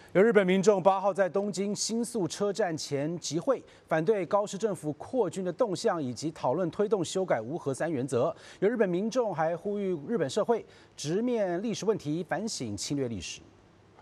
有日本民众8号在东京新宿车站前集会，反对高市政府扩军的动向，以及讨论推动修改无核三原则。有日本民众还呼吁日本社会直面历史问题，反省侵略历史。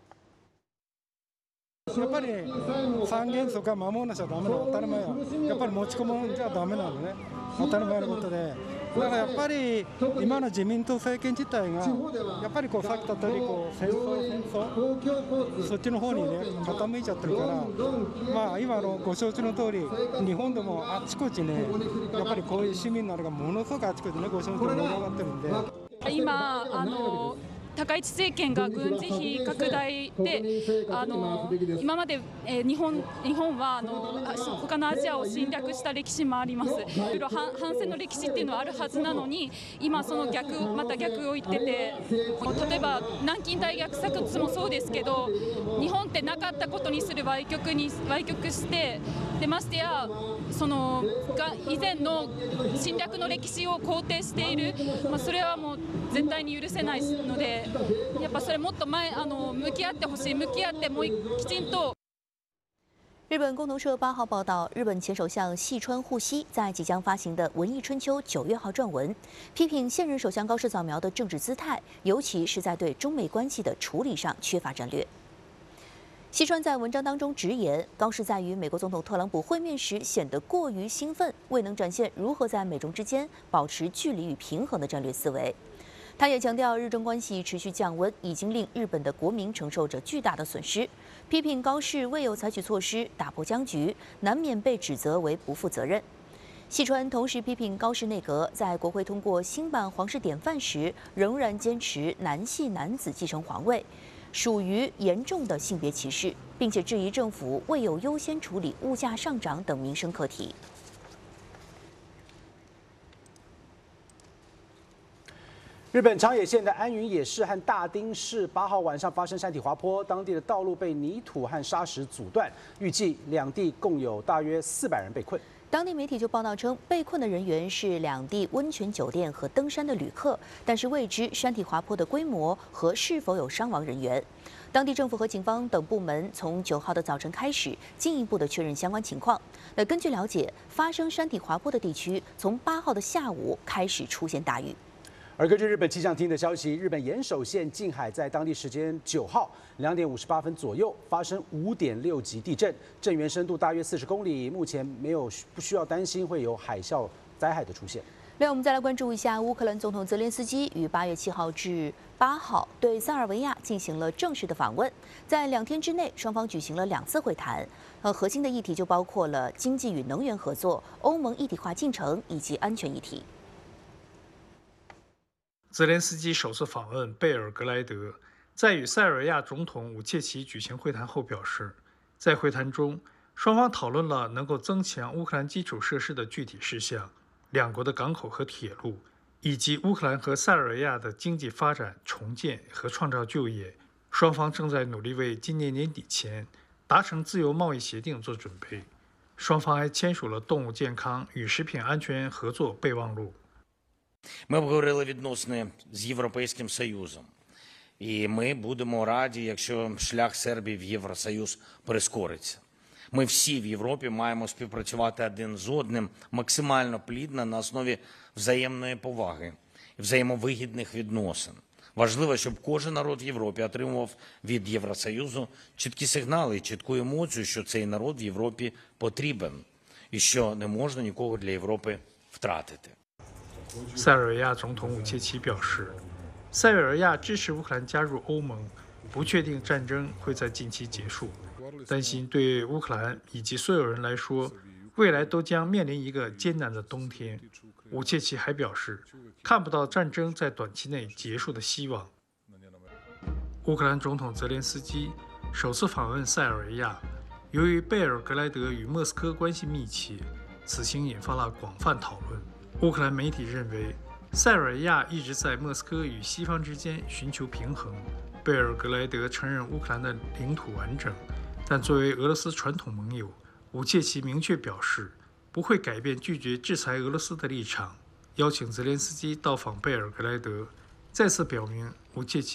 やっぱり三原則は守らなきゃダメなの当たり前や。やっぱり持ち込むんじゃダメなのね。当たり前のことで。だからやっぱり今の自民党政権自体がやっぱりさっき言った通り戦争そっちの方にね傾いちゃってるから、まあ今ご承知の通り日本でもあちこちねやっぱりこういう市民のあれがものすごくあちこちねご承知盛り上がってるんで。 今高市政権が軍事費拡大で今まで日本は他のアジアを侵略した歴史もあります。いろいろ反戦の歴史っていうのはあるはずなのに、今そのまた逆を言ってて、例えば南京大虐殺もそうですけど、日本ってなかったことにする歪曲して、でましてやその以前の侵略の歴史を肯定している、それはもう絶対に許せないので。やっぱそれもっと向き合ってほしい、向き合ってもうきちんと。 日本共同社8号报道，日本前首相细川护熙在即将发行的《文艺春秋》9月号撰文，批评现任首相高市早苗的政治姿态，尤其是在对中美关系的处理上缺乏战略。细川在文章当中直言，高市在与美国总统特朗普会面时显得过于兴奋，未能展现如何在美中之间保持距离与平衡的战略思维。他也强调，日中关系持续降温已经令日本的国民承受着巨大的损失，批评高市未有采取措施打破僵局，难免被指责为不负责任。细川同时批评高市内阁在国会通过新版皇室典范时，仍然坚持男系男子继承皇位，属于严重的性别歧视，并且质疑政府未有优先处理物价上涨等民生课题。 日本长野县的安云野市和大町市8号晚上发生山体滑坡，当地的道路被泥土和沙石阻断，预计两地共有大约400人被困。 当地媒体就报道称，被困的人员是两地温泉酒店和登山的旅客，但是未知山体滑坡的规模和是否有伤亡人员。当地政府和警方等部门从9号的早晨开始，进一步的确认相关情况。那根据了解，发生山体滑坡的地区从8号的下午开始出现大雨。 而根据日本气象厅的消息，日本岩手县近海在当地时间9号2点58分左右发生5.6级地震，震源深度大约40公里，目前不需要担心会有海啸灾害的出现。 另外，我们再来关注一下乌克兰总统泽连斯基于8月7号至8号对塞尔维亚进行了正式的访问，在2天之内，双方举行了2次会谈，核心的议题就包括了经济与能源合作、欧盟一体化进程以及安全议题。 泽连斯基首次访问贝尔格莱德，在与塞尔维亚总统武切奇举行会谈后表示，在会谈中，双方讨论了能够增强乌克兰基础设施的具体事项、两国的港口和铁路，以及乌克兰和塞尔维亚的经济发展、重建和创造就业。双方正在努力为今年年底前达成自由贸易协定做准备。双方还签署了动物健康与食品安全合作备忘录。 Ми обговорили відносини з Європейським Союзом, і ми будемо раді, якщо шлях Сербії в Євросоюз прискориться. Ми всі в Європі маємо співпрацювати один з одним максимально плідно на основі взаємної поваги і взаємовигідних відносин. Важливо, щоб кожен народ в Європі отримував від Євросоюзу чіткі сигнали і чітку емоцію, що цей народ в Європі потрібен і що не можна нікого для Європи втратити. 塞尔维亚总统武切奇表示，塞尔维亚支持乌克兰加入欧盟，不确定战争会在近期结束，担心对乌克兰以及所有人来说，未来都将面临一个艰难的冬天。武切奇还表示，看不到战争在短期内结束的希望。乌克兰总统泽连斯基首次访问塞尔维亚，由于贝尔格莱德与莫斯科关系密切，此行引发了广泛讨论。乌克兰媒体认为，塞尔维亚一直在莫斯科与西方之间寻求平衡。贝尔格莱德承认乌克兰的领土完整，但作为俄罗斯传统盟友，武切奇明确表示不会改变拒绝制裁俄罗斯的立场，邀请泽连斯基到访贝尔格莱德，再次表明武切奇